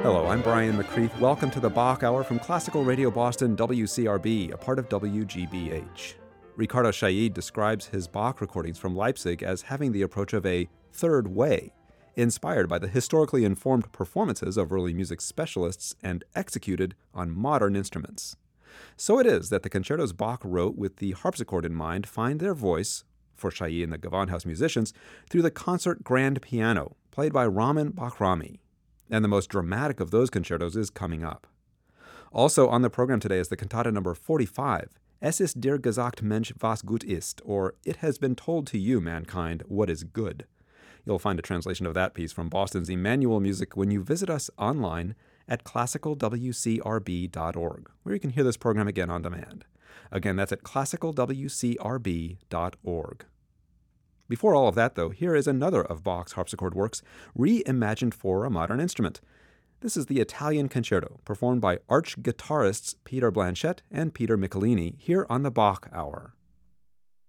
Hello, I'm Brian McCreath. Welcome to the Bach Hour from Classical Radio Boston, WCRB, a part of WGBH. Ricardo Chailly describes his Bach recordings from Leipzig as having the approach of a third way, inspired by the historically informed performances of early music specialists and executed on modern instruments. So it is that the concertos Bach wrote with the harpsichord in mind find their voice, for Chailly and the Gewandhaus musicians, through the concert grand piano, played by Ramin Bahrami. And the most dramatic of those concertos is coming up. Also on the program today is the cantata number 45, Es ist dir gesagt, Mensch, was gut ist, or It has been told to you, mankind, what is good. You'll find a translation of that piece from Boston's Emmanuel Music when you visit us online at classicalwcrb.org, where you can hear this program again on demand. Again, that's at classicalwcrb.org. Before all of that, though, here is another of Bach's harpsichord works, reimagined for a modern instrument. This is the Italian Concerto, performed by arch guitarists Peter Blanchette and Peter Michelini, here on the Bach Hour.